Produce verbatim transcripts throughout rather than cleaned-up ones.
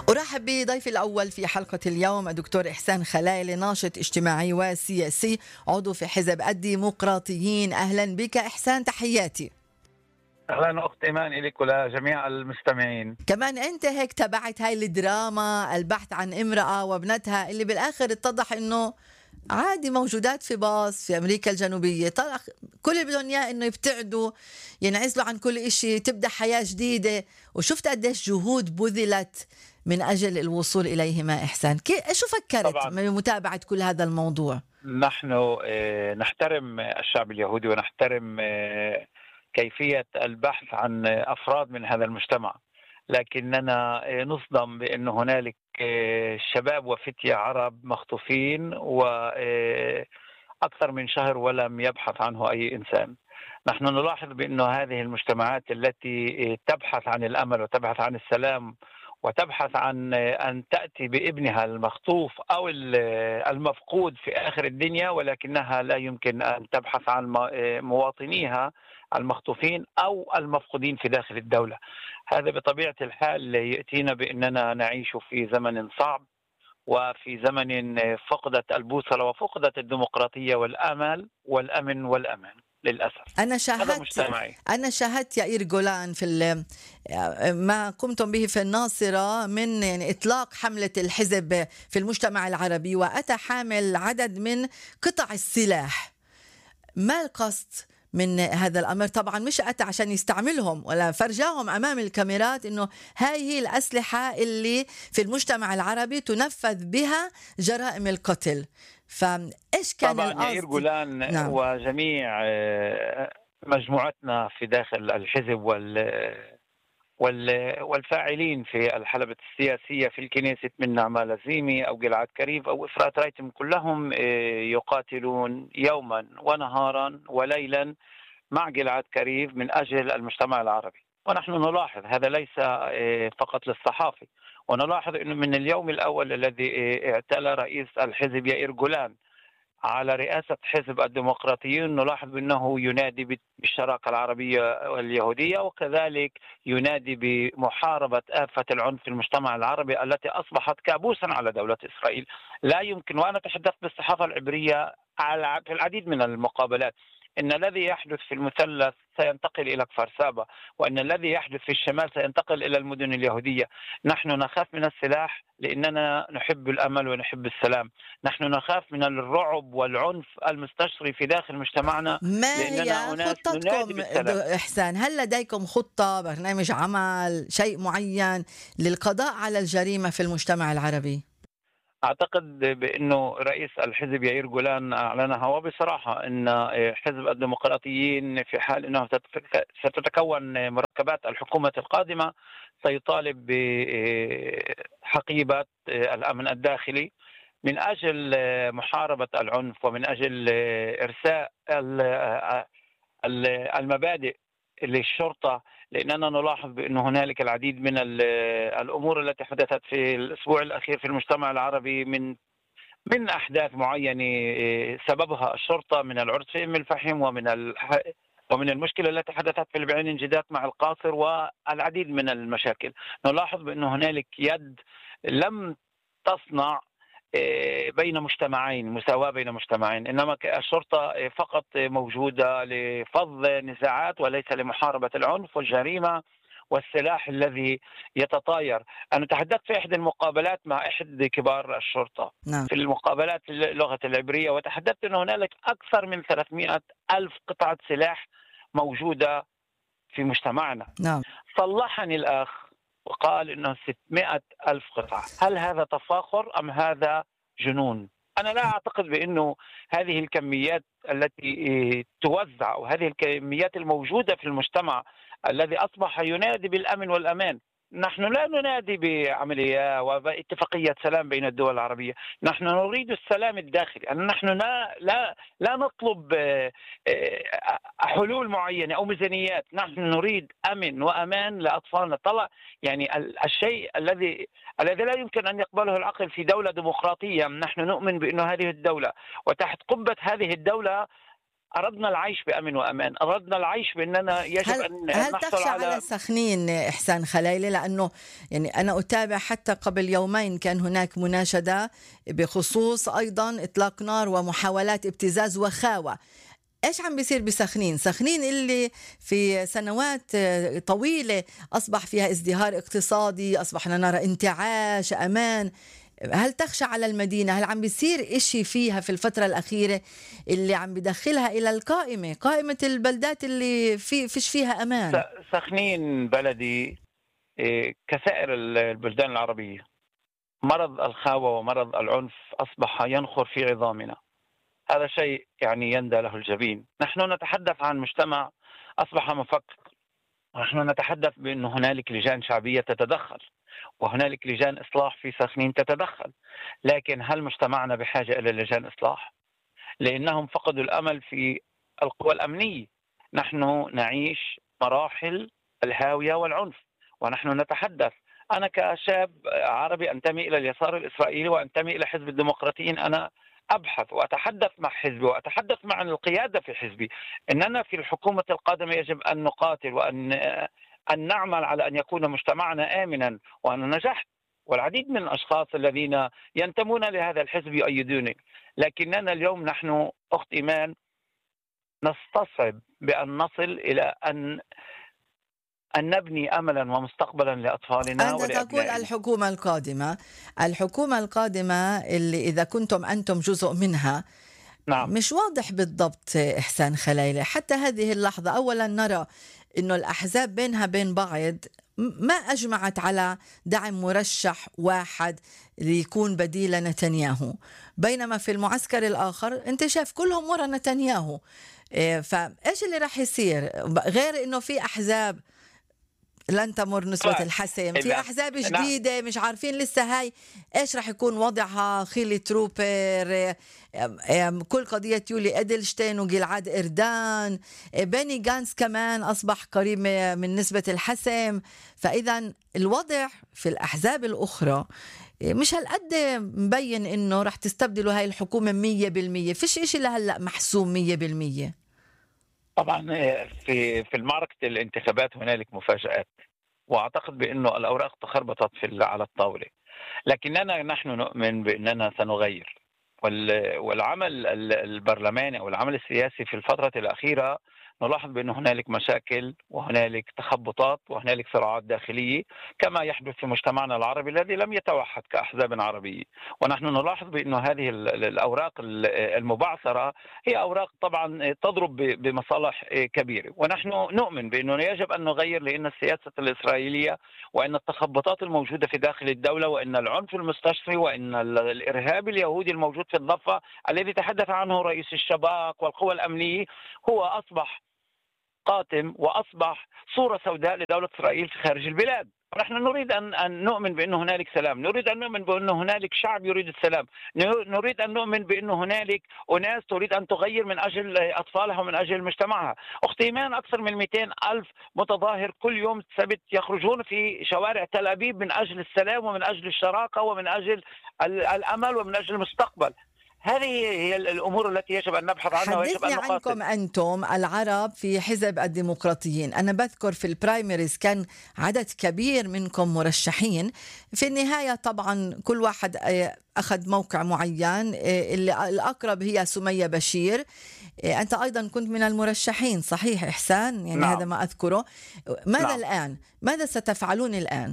أرحب بضيفي الأول في حلقة اليوم الدكتور إحسان خلايلي، ناشط اجتماعي وسياسي، عضو في حزب الديمقراطيين. أهلا بك إحسان، تحياتي. أهلا أخت إيمان إليك ولجميع المستمعين. كمان أنت هيك تبعت هاي الدراما، البحث عن امرأة وابنتها اللي بالآخر اتضح إنه عادي موجودات في باص في أمريكا الجنوبية. طلع كل اللي بدهم إياه إنه يبتعدوا، ينعزلوا عن كل إشي، تبدأ حياة جديدة. وشفت قديش جهود بذلت من أجل الوصول إليهما. إحسان، كيف شو فكرت طبعا من متابعة كل هذا الموضوع؟ نحن نحترم الشعب اليهودي ونحترم كيفية البحث عن أفراد من هذا المجتمع، لكننا نصدم بأن هنالك شباب وفتية عرب مخطوفين وأكثر من شهر ولم يبحث عنه أي إنسان. نحن نلاحظ بأن هذه المجتمعات التي تبحث عن الأمل وتبحث عن السلام وتبحث عن أن تأتي بابنها المخطوف أو المفقود في آخر الدنيا، ولكنها لا يمكن أن تبحث عن مواطنيها المخطوفين أو المفقودين في داخل الدولة. هذا بطبيعة الحال يأتينا بأننا نعيش في زمن صعب، وفي زمن فقدت البوصلة وفقدت الديمقراطية والأمل والأمن والأمان للأسف. أنا شاهدت أنا شاهدت يائير جولان في ما قمتم به في الناصرة من يعني إطلاق حملة الحزب في المجتمع العربي، وأتى حامل عدد من قطع السلاح. ما القصد من هذا الأمر؟ طبعا مش أتى عشان يستعملهم ولا فرجاهم أمام الكاميرات إنه هاي هي الأسلحة اللي في المجتمع العربي تنفذ بها جرائم القتل. فإيش كان طبعا القصد؟ يائير جولان نعم. وجميع مجموعتنا في داخل الحزب وال والفاعلين في الحلبة السياسية في الكنيسة من نعمة لزيمي أو جلعاد كريف أو إفرات رايتم، كلهم يقاتلون يوما ونهارا وليلا مع جلعاد كريف من أجل المجتمع العربي. ونحن نلاحظ هذا ليس فقط للصحافة، ونلاحظ أنه من اليوم الأول الذي اعتلى رئيس الحزب يائير جولان على رئاسة حزب الديمقراطيين نلاحظ أنه ينادي بالشراكة العربية واليهودية، وكذلك ينادي بمحاربة آفة العنف في المجتمع العربي التي أصبحت كابوسا على دولة إسرائيل. لا يمكن، وأنا تحدثت بالصحافة العبرية في العديد من المقابلات، إن الذي يحدث في المثلث سينتقل إلى كفر سابا، وأن الذي يحدث في الشمال سينتقل إلى المدن اليهودية. نحن نخاف من السلاح لأننا نحب الأمل ونحب السلام. نحن نخاف من الرعب والعنف المستشري في داخل مجتمعنا ما لأننا هي خطتكم إحسان؟ هل لديكم خطة، برنامج عمل، شيء معين للقضاء على الجريمة في المجتمع العربي؟ أعتقد بأنه رئيس الحزب يائير جولان أعلنها وبصراحة أن حزب الديمقراطيين في حال أنه ستتكون مركبات الحكومة القادمة سيطالب بحقيبة الأمن الداخلي من أجل محاربة العنف ومن أجل إرساء المبادئ للشرطة، لأننا نلاحظ بأن هنالك العديد من الأمور التي حدثت في الأسبوع الأخير في المجتمع العربي من من أحداث معينة سببها الشرطة، من العرس في أم الفحم ومن الح... ومن المشكلة التي حدثت في البعين انجدات مع القاصر والعديد من المشاكل. نلاحظ بأن هنالك يد لم تصنع بين مجتمعين، مساواة بين مجتمعين، إنما الشرطة فقط موجودة لفض نزاعات وليس لمحاربة العنف والجريمة والسلاح الذي يتطاير. أنا تحدثت في إحدى المقابلات مع إحد كبار الشرطة نعم. في المقابلات اللغة العبرية، وتحدثت أن هنالك أكثر من ثلاثمائة ألف قطعة سلاح موجودة في مجتمعنا. نعم. صلحني الأخ وقال إنه ستمائة ألف قطعة. هل هذا تفاخر أم هذا جنون؟ أنا لا أعتقد بأنه هذه الكميات التي توزع وهذه الكميات الموجودة في المجتمع الذي أصبح ينادي بالأمن والأمان. نحن لا ننادي بعملية واتفاقية سلام بين الدول العربية، نحن نريد السلام الداخلي. نحن لا لا لا نطلب حلول معينة أو ميزانيات، نحن نريد أمن وأمان لأطفالنا. طلع يعني الشيء الذي الذي لا يمكن أن يقبله العقل في دولة ديمقراطية. نحن نؤمن بأن هذه الدولة وتحت قبة هذه الدولة أردنا العيش بأمن وأمان، أردنا العيش بأننا يجب هل أن هل نحصل تخشى على على سخنين إحسان خلايلة؟ لأنه يعني أنا أتابع حتى قبل يومين كان هناك مناشدة بخصوص أيضا إطلاق نار ومحاولات ابتزاز وخاوة. إيش عم بيصير بسخنين؟ سخنين اللي في سنوات طويلة أصبح فيها ازدهار اقتصادي، أصبحنا نرى انتعاش، أمان. هل تخشى على المدينة؟ هل عم بيصير إشي فيها في الفترة الأخيرة اللي عم بدخلها إلى القائمة قائمة البلدات اللي في فيش فيها أمان؟ سخنين بلدي إيه، كسائر البلدان العربية، مرض الخاوة ومرض العنف أصبح ينخر في عظامنا. هذا شيء يعني يندى له الجبين. نحن نتحدث عن مجتمع أصبح مفكك، نحن نتحدث بأن هنالك لجان شعبية تتدخل وهنالك لجان إصلاح في سخنين تتدخل، لكن هل مجتمعنا بحاجة إلى لجان إصلاح؟ لأنهم فقدوا الأمل في القوى الأمنية. نحن نعيش مراحل الهاوية والعنف ونحن نتحدث. أنا كشاب عربي أنتمي إلى اليسار الإسرائيلي وأنتمي إلى حزب الديمقراطيين، أنا أبحث وأتحدث مع حزبي وأتحدث مع القيادة في حزبي أننا في الحكومة القادمة يجب أن نقاتل وأن أن نعمل على أن يكون مجتمعنا آمنا. وأنا نجحت والعديد من الأشخاص الذين ينتمون لهذا الحزب يؤيدوني، لكننا اليوم نحن أخت إيمان نستصعب بأن نصل إلى أن أن نبني أملا ومستقبلا لأطفالنا أنت تقول ولأبنائنا. الحكومة القادمة الحكومة القادمة اللي إذا كنتم أنتم جزء منها، نعم. مش واضح بالضبط إحسان خلايلة حتى هذه اللحظة. أولا نرى إنه الأحزاب بينها بين بعض ما أجمعت على دعم مرشح واحد ليكون بديل نتنياهو، بينما في المعسكر الآخر أنت شايف كلهم ورا نتنياهو. فإيش اللي راح يصير غير إنه في أحزاب لن تمر نسبة الحسم، في أحزاب جديدة مش عارفين لسه هاي إيش رح يكون وضعها، خيلي تروبر، كل قضية يولي إدلشتين وجلعاد إردان، بني غانس كمان أصبح قريب من نسبة الحسم. فإذا الوضع في الأحزاب الأخرى مش هالقد مبين إنه رح تستبدلوا هاي الحكومة مية بالمية، فيش إشي لهلأ محسوم مية بالمية. طبعا في في المعركة الانتخابات هنالك مفاجآت، واعتقد بانه الاوراق تخربطت في على الطاولة، لكننا نحن نؤمن باننا سنغير. والعمل البرلماني او العمل السياسي في الفترة الأخيرة نلاحظ بأن هنالك مشاكل وهنالك تخبطات وهنالك صراعات داخلية كما يحدث في مجتمعنا العربي الذي لم يتوحد كأحزاب عربية. ونحن نلاحظ بأن هذه الأوراق المبعثرة هي أوراق طبعا تضرب بمصالح كبيرة، ونحن نؤمن بأنه يجب أن نغير، لأن السياسة الإسرائيلية وأن التخبطات الموجودة في داخل الدولة وأن العنف المستشري وأن الإرهاب اليهودي الموجود في الضفة الذي تحدث عنه رئيس الشباك والقوى الأمنية هو أصبح قاتم وأصبح صورة سوداء لدولة إسرائيل في خارج البلاد. نحن نريد أن أن نؤمن بأن هنالك سلام، نريد أن نؤمن بأن هنالك شعب يريد السلام، نريد أن نؤمن بأن هنالك أناس تريد أن تغير من أجل أطفالها ومن أجل مجتمعها. أخت إيمان، أكثر من مئتين ألف متظاهر كل يوم سبت يخرجون في شوارع تل أبيب من أجل السلام ومن أجل الشراكة ومن أجل الأمل ومن أجل المستقبل. هذه هي الأمور التي يجب أن نبحث عنها ويجب أن نقاتل. عنكم أنتم العرب في حزب الديمقراطيين، أنا بذكر في البرايمريز كان عدد كبير منكم مرشحين، في النهاية طبعا كل واحد أخذ موقع معين، اللي الأقرب هي سمية بشير. أنت أيضا كنت من المرشحين صحيح إحسان؟ يعني نعم. هذا ما أذكره. ماذا نعم. الآن؟ ماذا ستفعلون الآن؟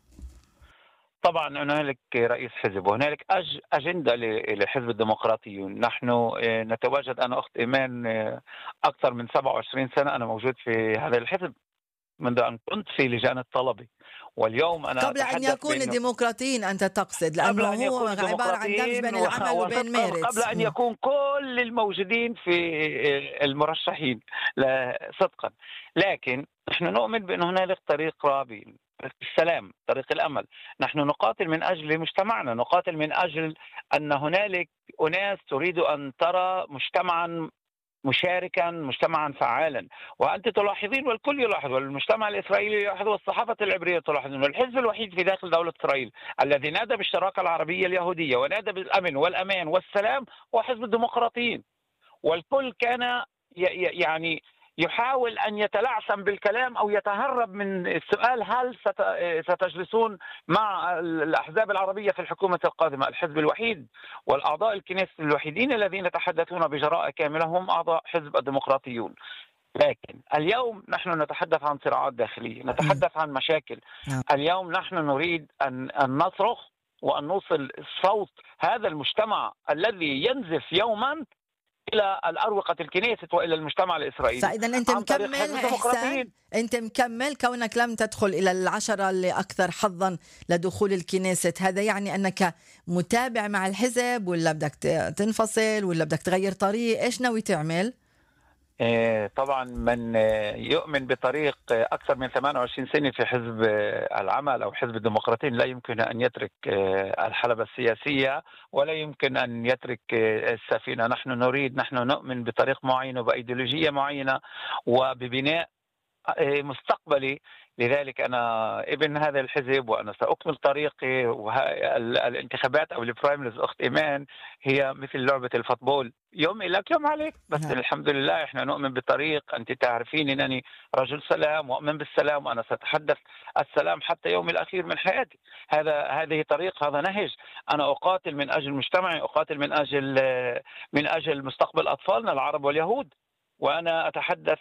طبعا هنالك رئيس حزب وهنالك أج أجندة لحزب الديمقراطيون. نحن نتواجد، أنا أخت إيمان أكثر من سبعة وعشرين سنة أنا موجود في هذا الحزب منذ أن كنت في لجان الطلبة، واليوم أنا قبل أن يكون ديمقراطيين أنت تقصد، لأنه هو عبارة عن دمج بين العمل وبين ميرتس، قبل أن يكون كل الموجودين في المرشحين صدقا. لكن نحن نؤمن بأن هنالك طريق رابين، السلام، طريق الأمل. نحن نقاتل من أجل مجتمعنا، نقاتل من أجل أن هنالك أناس تريد أن ترى مجتمعا مشاركا، مجتمعا فعالا. وأنت تلاحظين والكل يلاحظ، والمجتمع الإسرائيلي يلاحظ والصحافة العبرية تلاحظ أنه الحزب الوحيد في داخل دولة إسرائيل الذي نادى بالشراكة العربية اليهودية ونادى بالأمن والأمان والسلام هو حزب الديمقراطيين. والكل كان يعني يحاول أن يتلعثم بالكلام أو يتهرب من السؤال هل ستجلسون مع الأحزاب العربية في الحكومة القادمة. الحزب الوحيد والأعضاء الكنيسة الوحيدين الذين يتحدثون بجراءة كاملة هم أعضاء حزب الديمقراطيون. لكن اليوم نحن نتحدث عن صراعات داخلية، نتحدث عن مشاكل. اليوم نحن نريد أن نصرخ وأن نوصل صوت هذا المجتمع الذي ينزف يوما إلى الأروقة الكنيسة وإلى المجتمع الإسرائيلي. فإذا أنت مكمل إحسان، أنت مكمل كونك لم تدخل إلى العشرة اللي أكثر حظا لدخول الكنيسة، هذا يعني أنك متابع مع الحزب ولا بدك تنفصل ولا بدك تغير طريق؟ إيش ناوي تعمل؟ طبعا من يؤمن بطريق أكثر من ثمانية وعشرين سنة في حزب العمل أو حزب الديمقراطيين لا يمكن أن يترك الحلبة السياسية ولا يمكن أن يترك السفينة. نحن نريد، نحن نؤمن بطريق معين وبأيديولوجية معينة وببناء مستقبلي. لذلك أنا ابن هذا الحزب وأنا سأكمل طريقي. والانتخابات أو البرايمريز أخت إيمان هي مثل لعبة الفوتبول، يوم لك يوم عليك، بس نعم. الحمد لله إحنا نؤمن بالطريق. أنت تعرفين أنني رجل سلام وأؤمن بالسلام وأنا سأتحدث السلام حتى يوم الأخير من حياتي. هذا هذه طريق، هذا نهج. أنا أقاتل من أجل مجتمعي، أقاتل من أجل من أجل مستقبل أطفالنا العرب واليهود. وأنا أتحدث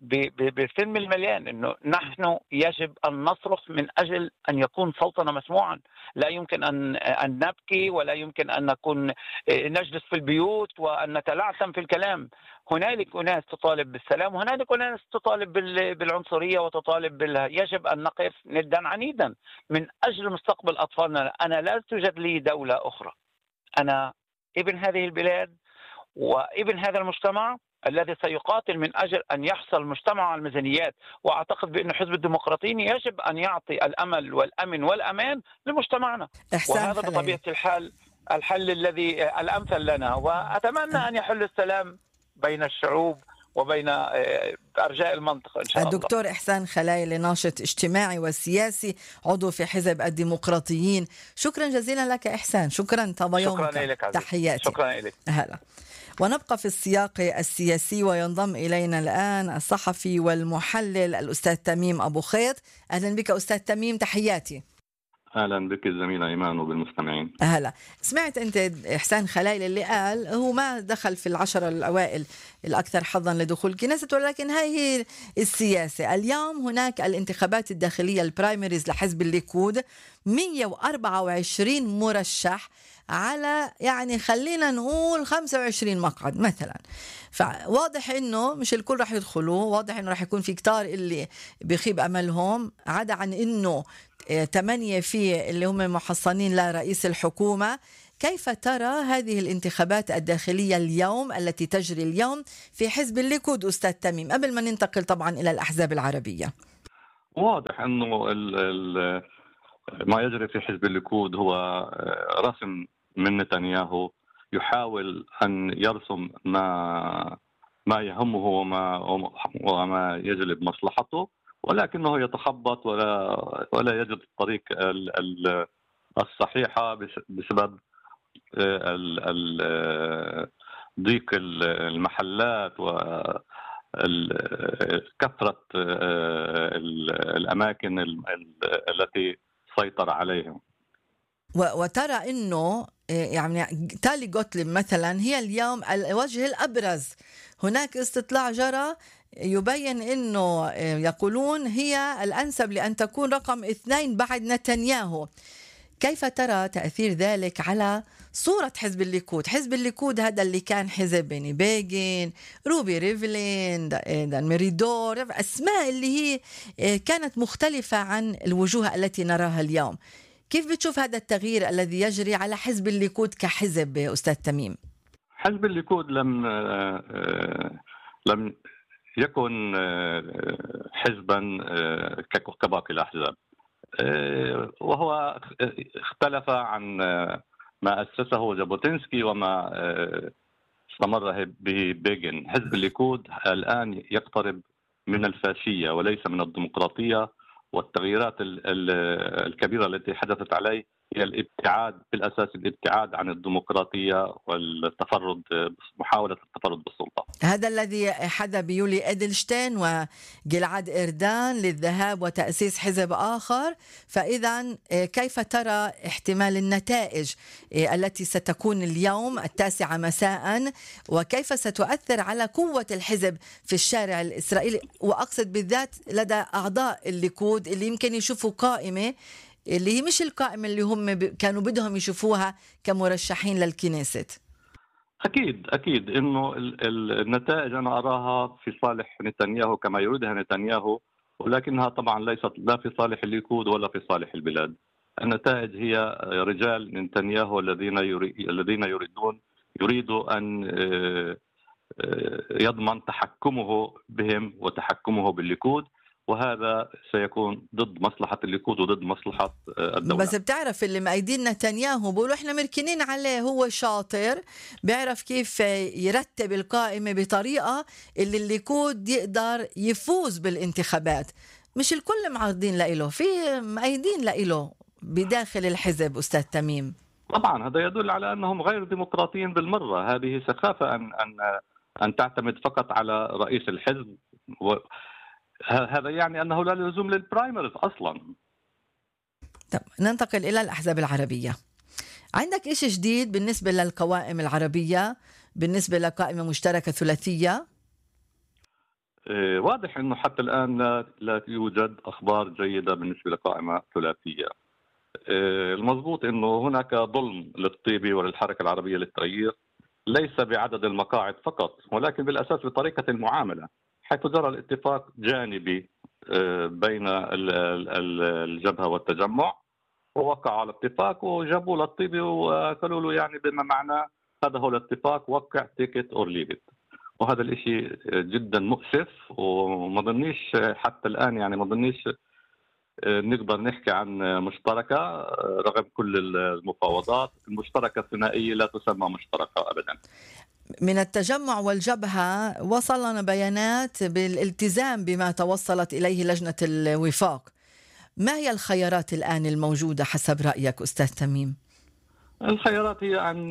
بفيلم المليان أنه نحن يجب أن نصرخ من أجل أن يكون صوتنا مسموعا. لا يمكن أن أن نبكي ولا يمكن أن نكون نجلس في البيوت وأن نتلعثم في الكلام. هنالك ناس تطالب بالسلام وهنالك ناس تطالب بالعنصرية وتطالب بال... يجب أن نقف ندا عنيدا من أجل مستقبل أطفالنا. أنا لا توجد لي دولة أخرى، أنا ابن هذه البلاد وابن هذا المجتمع الذي سيقاتل من أجل أن يحصل مجتمع على الميزانيات. وأعتقد بأن حزب الديمقراطيين يجب أن يعطي الأمل والأمن والأمان لمجتمعنا، وهذا بطبيعة الحال الحل الذي الأمثل لنا. وأتمنى أن يحل السلام بين الشعوب وبين أرجاء المنطقة إن شاء الله. الدكتور إحسان خلايلي، ناشط اجتماعي وسياسي، عضو في حزب الديمقراطيين. شكرا جزيلا لك إحسان، شكرا طاب يومك. شكرا لك عزيز. تحياتي. شكرا لك. هلا. ونبقى في السياق السياسي وينضم إلينا الآن الصحفي والمحلل الأستاذ تميم أبو خيط. أهلا بك أستاذ تميم، تحياتي. أهلا بك الزميلة إيمان وبالمستمعين. أهلا. سمعت أنت إحسان خلايل اللي قال هو ما دخل في العشرة الأوائل الأكثر حظا لدخول الكنيسة، ولكن هاي هي السياسة. اليوم هناك الانتخابات الداخلية البرايمريز لحزب الليكود، مئة وأربعة وعشرين مرشح على يعني خلينا نقول خمسة وعشرين مقعد مثلا. فواضح انه مش الكل راح يدخلوا، واضح انه راح يكون في كتار اللي بيخيب املهم، عدا عن انه ثمانية فيه اللي هم محصنين لرئيس الحكومة. كيف ترى هذه الانتخابات الداخلية اليوم التي تجري اليوم في حزب الليكود أستاذ تميم، قبل ما ننتقل طبعا إلى الأحزاب العربية؟ واضح أنه ال ال ما يجري في حزب الليكود هو رسم من نتنياهو، يحاول أن يرسم ما ما يهمه وما وما يجلب مصلحته، ولكنه يتخبط ولا ولا يجد الطريق الصحيحة بسبب ضيق المحلات وكثرة الأماكن التي سيطر عليهم. وترى انه يعني تالي جوتليب مثلا هي اليوم الوجه الابرز. هناك استطلاع جرى يبين انه يقولون هي الانسب لان تكون رقم اثنين بعد نتنياهو. كيف ترى تأثير ذلك على صورة حزب الليكود؟ حزب الليكود هذا اللي كان حزب بيني بيغين، روبي ريفلين، دان ميريدور، اسماء اللي هي كانت مختلفة عن الوجوه التي نراها اليوم. كيف بتشوف هذا التغيير الذي يجري على حزب الليكود كحزب أستاذ تميم؟ حزب الليكود لم لم يكن حزبا كباقي الأحزاب، وهو اختلف عن ما أسسه جابوتينسكي وما استمر به بيغين. حزب الليكود الآن يقترب من الفاشية وليس من الديمقراطية، والتغييرات الكبيرة التي حدثت عليه هي الابتعاد بالأساس، الابتعاد عن الديمقراطية والتفرد، محاولة التفرد بالسلطة. هذا الذي حدا بيولي إدلشتين وجلعاد إردان للذهاب وتأسيس حزب آخر. فإذا كيف ترى احتمال النتائج التي ستكون اليوم التاسعة مساء، وكيف ستؤثر على قوة الحزب في الشارع الإسرائيلي، وأقصد بالذات لدى أعضاء الليكود اللي يمكن يشوفوا قائمة اللي هي مش القائمة اللي هم كانوا بدهم يشوفوها كمرشحين للكنيسة؟ أكيد أكيد إنه النتائج أنا أراها في صالح نتنياهو كما يريدها نتنياهو، ولكنها طبعا ليست لا في صالح الليكود ولا في صالح البلاد. النتائج هي رجال نتنياهو الذين الذين يريدون يريدوا أن يضمن تحكمه بهم وتحكمه بالليكود، وهذا سيكون ضد مصلحة الليكود وضد مصلحة الدولة. بس بتعرف اللي مأيدين نتنياهو بيقولوا احنا مركنين عليه، هو شاطر بيعرف كيف يرتب القائمة بطريقة اللي الليكود يقدر يفوز بالانتخابات. مش الكل معارضين لإله، في مأيدين لإله بداخل الحزب أستاذ تميم. طبعا هذا يدل على أنهم غير ديمقراطيين بالمرة. هذه سخافة أن أن أن تعتمد فقط على رئيس الحزب، و هذا يعني أنه لا لزوم للبرايمرز أصلا. طب ننتقل إلى الأحزاب العربية. عندك إيش جديد بالنسبة للقوائم العربية، بالنسبة لقائمة مشتركة ثلاثية؟ إيه واضح أنه حتى الآن لا, لا يوجد أخبار جيدة بالنسبة لقائمة ثلاثية. إيه المضبوط أنه هناك ظلم للطيبي وللحركة العربية للتغيير، ليس بعدد المقاعد فقط ولكن بالأساس بطريقة المعاملة، حيث جرى الاتفاق جانبي بين الجبهة والتجمع، ووقعوا على الاتفاق وجابوا للطيبي وقالوا له يعني بما معنى هذا هو الاتفاق، وقع تيكت اور ليفت. وهذا الاشي جدا مؤسف، وما ظنيش حتى الآن يعني ما ظنيش نقدر نحكي عن مشتركة رغم كل المفاوضات. المشتركة الثنائية لا تسمى مشتركة أبدا. من التجمع والجبهة وصل لنا بيانات بالالتزام بما توصلت إليه لجنة الوفاق. ما هي الخيارات الآن الموجودة حسب رأيك أستاذ تميم؟ الخيارات هي أن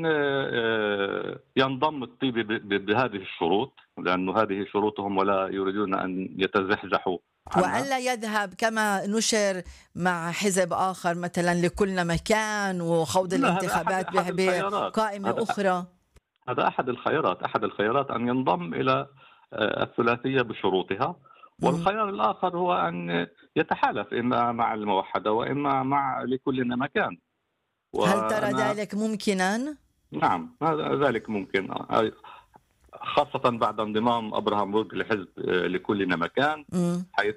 ينضم الطيبي بهذه الشروط، لأنه هذه شروطهم ولا يريدون أن يتزحزحوا عنها. وألا يذهب كما نشر مع حزب آخر مثلا لكلنا مكان وخوض الانتخابات بقائمة أخرى. هذا أحد الخيارات أحد الخيارات أن ينضم إلى الثلاثية بشروطها، والخيار الآخر هو أن يتحالف إما مع الموحدة وإما مع لكلنا مكان. هل ترى ذلك ممكنا؟ نعم ذلك ممكن، خاصة بعد انضمام أبراهام بورغ لحزب لكلنا مكان، حيث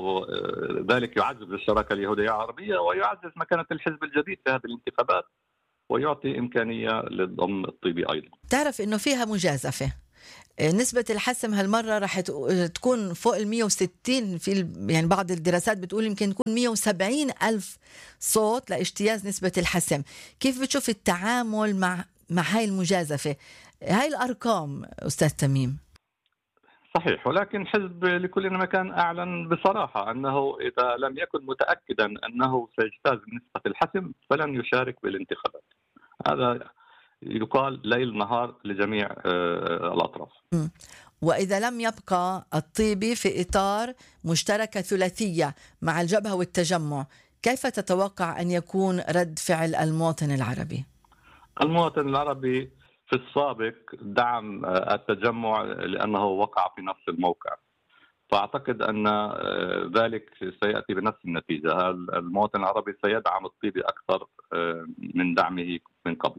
ذلك يعزز الشراكة اليهودية العربية ويعزز مكانة الحزب الجديد في هذه الانتخابات، ويعطي إمكانية للضم الطيبي أيضا. تعرف إنه فيها مجازفة، نسبة الحسم هالمرة راح تكون فوق ال مية وستين، في يعني بعض الدراسات بتقول يمكن تكون مية وسبعين ألف صوت لاجتياز نسبة الحسم. كيف بتشوف التعامل مع مع هاي المجازفة، هاي الأرقام أستاذ تميم؟ صحيح، ولكن حزب لكلنا مكان أعلن بصراحة أنه إذا لم يكن متأكدا أنه سيجتاز نسبة الحسم فلن يشارك بالانتخابات. هذا يقال ليل نهار لجميع الأطراف. م. وإذا لم يبقى الطيبي في إطار مشتركة ثلاثية مع الجبهة والتجمع، كيف تتوقع أن يكون رد فعل المواطن العربي؟ المواطن العربي في السابق دعم التجمع لأنه وقع في نفس الموقع، فأعتقد أن ذلك سيأتي بنفس النتيجة. المواطن العربي سيدعم الطيبي أكثر من دعمه من قبل.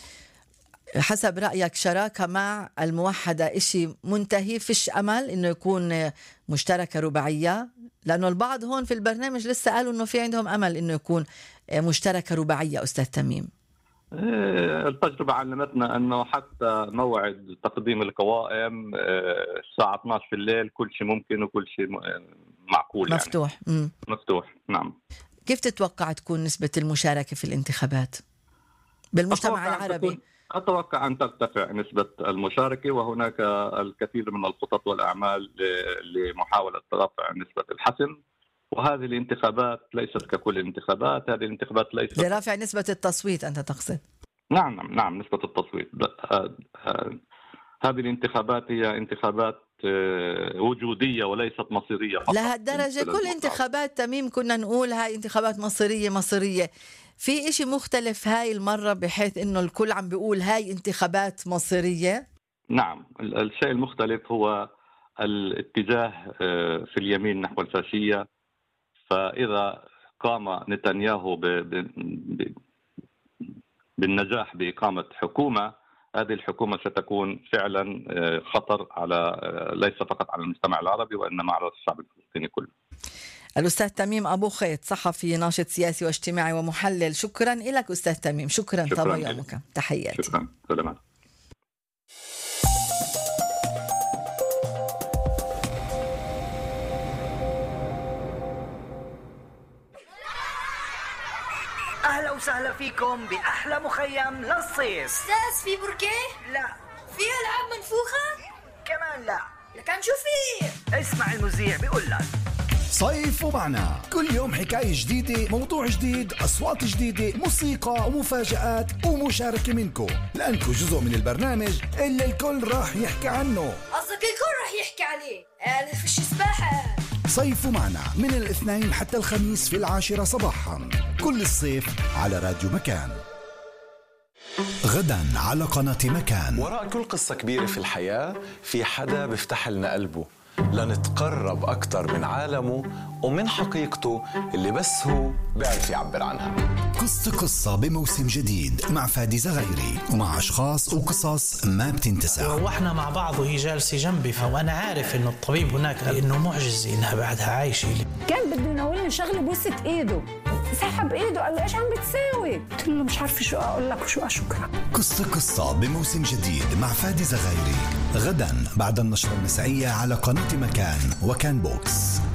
حسب رأيك شراكة مع الموحدة إشي منتهي، فيش أمل إنه يكون مشتركة رباعية؟ لأنه البعض هون في البرنامج لسه قالوا إنه في عندهم أمل إنه يكون مشتركة رباعية. أستاذ تميم، التجربة علمتنا أنه حتى موعد تقديم القوائم الساعة اثنعش في الليل كل شيء ممكن وكل شيء معقول، مفتوح. يعني م. مفتوح. نعم. كيف تتوقع تكون نسبة المشاركة في الانتخابات بالمجتمع العربي؟ أتوقع أن ترتفع نسبة المشاركة، وهناك الكثير من الخطط والأعمال لمحاولة رفع نسبة الحسم، وهذه الانتخابات ليست ككل الانتخابات، هذه الانتخابات ليست لرفع نسبة التصويت أنت تقصد؟ نعم نعم نسبة التصويت. هذه الانتخابات هي انتخابات وجودية وليست مصيرية فقط. لهالدرجة كل انتخابات تميم كنا نقول هاي انتخابات مصيرية مصيرية، في إشي مختلف هاي المرة بحيث إنه الكل عم بيقول هاي انتخابات مصيرية؟ نعم، الشيء المختلف هو الاتجاه في اليمين نحو الفاشية. فإذا قام نتنياهو ب... ب... بالنجاح بإقامة حكومة، هذه الحكومة ستكون فعلا خطر على ليس فقط على المجتمع العربي وإنما على الشعب الفلسطيني كله. الأستاذ تميم أبو خيط، صحفي ناشط سياسي واجتماعي ومحلل، شكرا لك أستاذ تميم. شكرا, شكرا طبعا يومك، تحياتي. شكرا. سلامات. أهلا وسهلا فيكم بأحلى مخيم للصيف. أستاذ في بركة؟ لا. في ألعاب منفوخة؟ كمان لا. لكن شو في؟ اسمع المذيع بيقول لك صيف ومعنا، كل يوم حكاية جديدة، موضوع جديد، أصوات جديدة، موسيقى ومفاجآت ومشاركة منكم، لأنكم جزء من البرنامج اللي الكل راح يحكي عنه. قصدك الكل راح يحكي عليه؟ أنا فيش سباحة. صيف ومعنا من الاثنين حتى الخميس في العاشرة صباحا كل الصيف على راديو مكان. غدا على قناة مكان. وراء كل قصة كبيرة في الحياة في حدا بيفتح لنا قلبه لنتقرب أكتر من عالمه ومن حقيقته اللي بس هو بيعرف يعبر عنها. قصة قصة بموسم جديد مع فادي زغيري ومع أشخاص وقصص ما بتنتسى. وإحنا مع بعض وهي جالسة جنبي، وأنا عارف إنه الطبيب هناك قال إنه معجزة إنها بعدها عايشة. كان بده يناولني شغلة بوسة إيده، سحب إيده قال له إيش عم بتساوي؟ قلت له مش عارفة شو أقول لك وشو أشكرك. قصة قصة بموسم جديد مع فادي زغيري غدا بعد النشرة المسائية على قناة مكان وكان بوكس.